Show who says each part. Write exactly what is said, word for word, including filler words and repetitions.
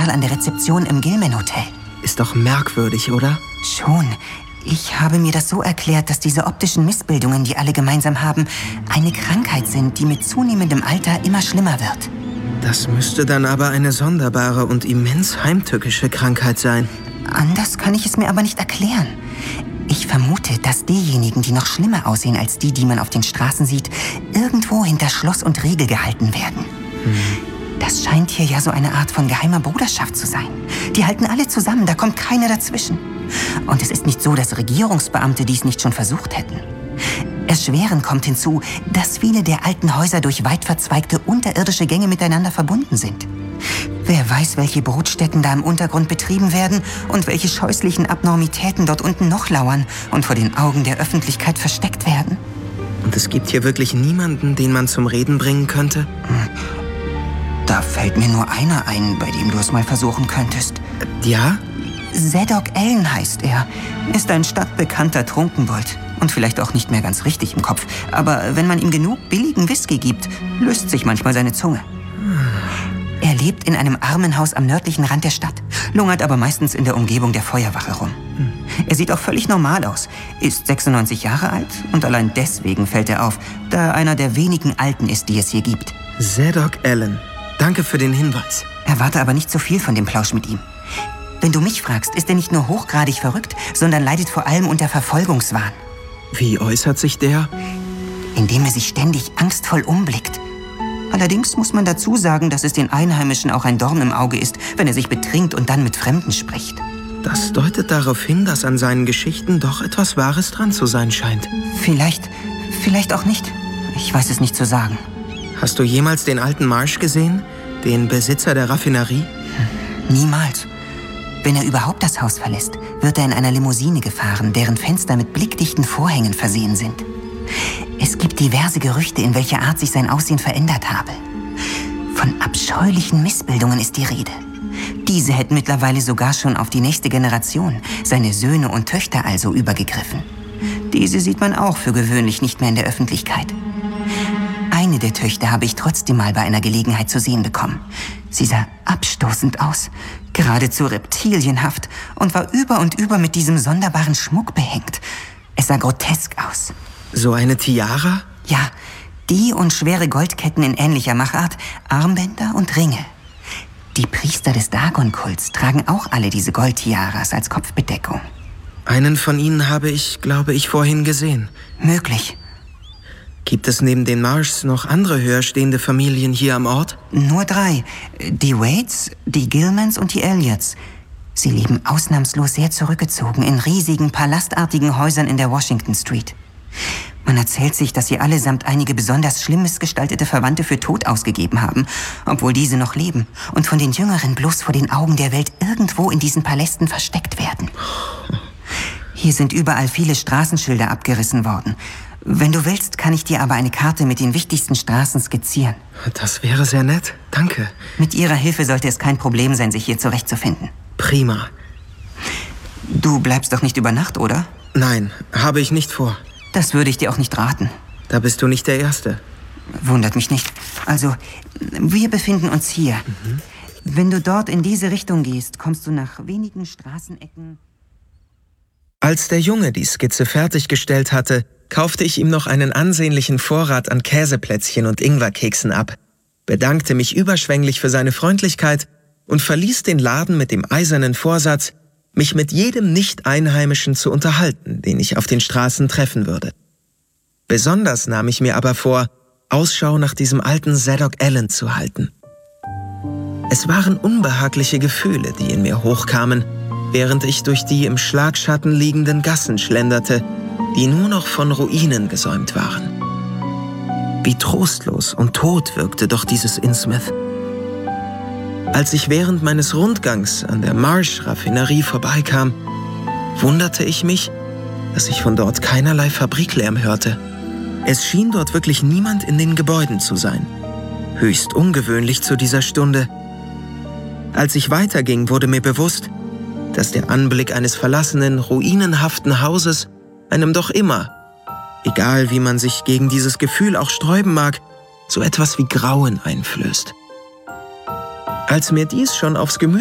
Speaker 1: Kerl an der Rezeption im Gilman Hotel.
Speaker 2: Ist doch merkwürdig, oder?
Speaker 1: Schon. Ich habe mir das so erklärt, dass diese optischen Missbildungen, die alle gemeinsam haben, eine Krankheit sind, die mit zunehmendem Alter immer schlimmer wird.
Speaker 2: Das müsste dann aber eine sonderbare und immens heimtückische Krankheit sein.
Speaker 1: Anders kann ich es mir aber nicht erklären. Ich vermute, dass diejenigen, die noch schlimmer aussehen als die, die man auf den Straßen sieht, irgendwo hinter Schloss und Riegel gehalten werden. Hm. Das scheint hier ja so eine Art von geheimer Bruderschaft zu sein. Die halten alle zusammen, da kommt keiner dazwischen. Und es ist nicht so, dass Regierungsbeamte dies nicht schon versucht hätten. Erschwerend kommt hinzu, dass viele der alten Häuser durch weit verzweigte unterirdische Gänge miteinander verbunden sind. Wer weiß, welche Brutstätten da im Untergrund betrieben werden und welche scheußlichen Abnormitäten dort unten noch lauern und vor den Augen der Öffentlichkeit versteckt werden.
Speaker 2: Und es gibt hier wirklich niemanden, den man zum Reden bringen könnte?
Speaker 1: Da fällt mir nur einer ein, bei dem du es mal versuchen könntest.
Speaker 2: Ja?
Speaker 1: Zadok Allen heißt er. Ist ein stadtbekannter Trunkenbold. Und vielleicht auch nicht mehr ganz richtig im Kopf. Aber wenn man ihm genug billigen Whisky gibt, löst sich manchmal seine Zunge. Er lebt in einem Armenhaus am nördlichen Rand der Stadt, lungert aber meistens in der Umgebung der Feuerwache rum. Er sieht auch völlig normal aus, ist sechsundneunzig Jahre alt und allein deswegen fällt er auf, da er einer der wenigen Alten ist, die es hier gibt.
Speaker 2: Zadok Allen. Danke für den Hinweis.
Speaker 1: Erwarte aber nicht so viel von dem Plausch mit ihm. Wenn du mich fragst, ist er nicht nur hochgradig verrückt, sondern leidet vor allem unter Verfolgungswahn.
Speaker 2: Wie äußert sich der?
Speaker 1: Indem er sich ständig angstvoll umblickt. Allerdings muss man dazu sagen, dass es den Einheimischen auch ein Dorn im Auge ist, wenn er sich betrinkt und dann mit Fremden spricht.
Speaker 2: Das deutet darauf hin, dass an seinen Geschichten doch etwas Wahres dran zu sein scheint.
Speaker 1: Vielleicht, vielleicht auch nicht. Ich weiß es nicht zu sagen.
Speaker 2: Hast du jemals den alten Marsh gesehen? Den Besitzer der Raffinerie?
Speaker 1: Hm, niemals. Wenn er überhaupt das Haus verlässt, wird er in einer Limousine gefahren, deren Fenster mit blickdichten Vorhängen versehen sind. Es gibt diverse Gerüchte, in welcher Art sich sein Aussehen verändert habe. Von abscheulichen Missbildungen ist die Rede. Diese hätten mittlerweile sogar schon auf die nächste Generation, seine Söhne und Töchter also, übergegriffen. Diese sieht man auch für gewöhnlich nicht mehr in der Öffentlichkeit. Eine der Töchter habe ich trotzdem mal bei einer Gelegenheit zu sehen bekommen. Sie sah abstoßend aus, geradezu reptilienhaft und war über und über mit diesem sonderbaren Schmuck behängt. Es sah grotesk aus.
Speaker 2: So eine Tiara?
Speaker 1: Ja, die und schwere Goldketten in ähnlicher Machart, Armbänder und Ringe. Die Priester des Dagon-Kults tragen auch alle diese Goldtiaras als Kopfbedeckung.
Speaker 2: Einen von ihnen habe ich, glaube ich, vorhin gesehen.
Speaker 1: Möglich.
Speaker 2: Gibt es neben den Marshs noch andere höher stehende Familien hier am Ort?
Speaker 1: Nur drei. Die Waites, die Gilmans und die Elliots. Sie leben ausnahmslos sehr zurückgezogen in riesigen, palastartigen Häusern in der Washington Street. Man erzählt sich, dass sie allesamt einige besonders schlimm missgestaltete Verwandte für tot ausgegeben haben, obwohl diese noch leben und von den Jüngeren bloß vor den Augen der Welt irgendwo in diesen Palästen versteckt werden. Hier sind überall viele Straßenschilder abgerissen worden. Wenn du willst, kann ich dir aber eine Karte mit den wichtigsten Straßen skizzieren.
Speaker 2: Das wäre sehr nett, danke.
Speaker 1: Mit ihrer Hilfe sollte es kein Problem sein, sich hier zurechtzufinden.
Speaker 2: Prima.
Speaker 1: Du bleibst doch nicht über Nacht, oder?
Speaker 2: Nein, habe ich nicht vor.
Speaker 1: Das würde ich dir auch nicht raten.
Speaker 2: Da bist du nicht der Erste.
Speaker 1: Wundert mich nicht. Also, wir befinden uns hier. Mhm. Wenn du dort in diese Richtung gehst, kommst du nach wenigen Straßenecken...
Speaker 2: Als der Junge die Skizze fertiggestellt hatte, kaufte ich ihm noch einen ansehnlichen Vorrat an Käseplätzchen und Ingwerkeksen ab, bedankte mich überschwänglich für seine Freundlichkeit und verließ den Laden mit dem eisernen Vorsatz, mich mit jedem Nicht-Einheimischen zu unterhalten, den ich auf den Straßen treffen würde. Besonders nahm ich mir aber vor, Ausschau nach diesem alten Zadok Allen zu halten. Es waren unbehagliche Gefühle, die in mir hochkamen, während ich durch die im Schlagschatten liegenden Gassen schlenderte, die nur noch von Ruinen gesäumt waren. Wie trostlos und tot wirkte doch dieses Innsmouth. Als ich während meines Rundgangs an der Marsh-Raffinerie vorbeikam, wunderte ich mich, dass ich von dort keinerlei Fabriklärm hörte. Es schien dort wirklich niemand in den Gebäuden zu sein. Höchst ungewöhnlich zu dieser Stunde. Als ich weiterging, wurde mir bewusst, dass der Anblick eines verlassenen, ruinenhaften Hauses einem doch immer, egal wie man sich gegen dieses Gefühl auch sträuben mag, so etwas wie Grauen einflößt. Als mir dies schon aufs Gemüt